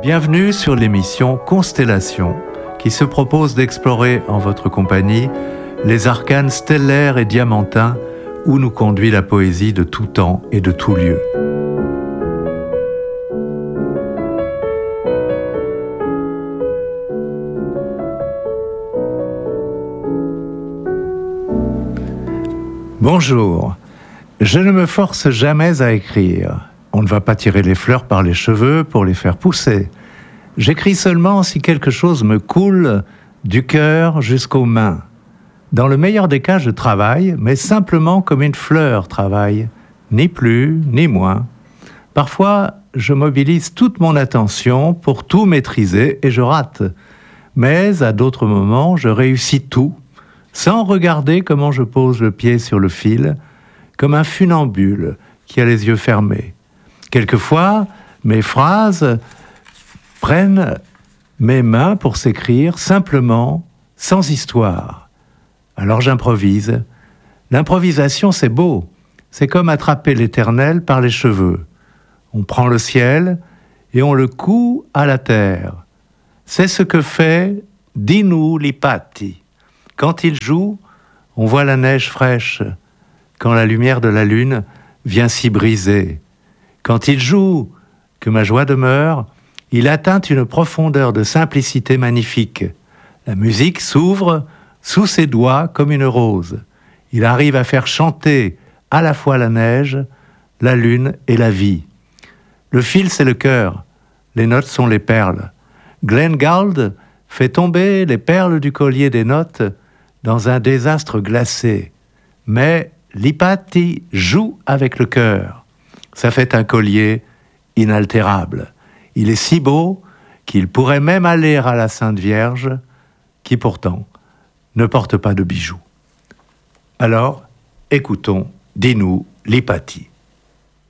Bienvenue sur l'émission Constellation, qui se propose d'explorer en votre compagnie les arcanes stellaires et diamantins où nous conduit la poésie de tout temps et de tout lieu. Bonjour, je ne me force jamais à écrire. On ne va pas tirer les fleurs par les cheveux pour les faire pousser. J'écris seulement si quelque chose me coule du cœur jusqu'aux mains. Dans le meilleur des cas, je travaille, mais simplement comme une fleur travaille, ni plus ni moins. Parfois, je mobilise toute mon attention pour tout maîtriser et je rate. Mais à d'autres moments, je réussis tout, sans regarder comment je pose le pied sur le fil, comme un funambule qui a les yeux fermés. Quelquefois, mes phrases prennent mes mains pour s'écrire simplement, sans histoire. Alors j'improvise. L'improvisation, c'est beau. C'est comme attraper l'éternel par les cheveux. On prend le ciel et on le coud à la terre. C'est ce que fait Dinu Lipatti. Quand il joue, on voit la neige fraîche, quand la lumière de la lune vient s'y briser. Quand il joue, que ma joie demeure, il atteint une profondeur de simplicité magnifique. La musique s'ouvre sous ses doigts comme une rose. Il arrive à faire chanter à la fois la neige, la lune et la vie. Le fil, c'est le cœur. Les notes sont les perles. Glenn Gould fait tomber les perles du collier des notes dans un désastre glacé. Mais Lipatti joue avec le cœur. Ça fait un collier inaltérable. Il est si beau qu'il pourrait même aller à la Sainte Vierge, qui pourtant ne porte pas de bijoux. Alors, écoutons Dinu Lipatti.